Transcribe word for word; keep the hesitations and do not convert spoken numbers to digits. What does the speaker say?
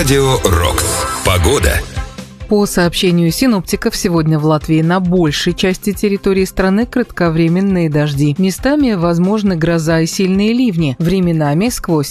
Радио Рокс. Погода. По сообщению синоптиков, сегодня в Латвии на большей части территории страны кратковременные дожди. Местами возможны гроза и сильные ливни. Временами сквозь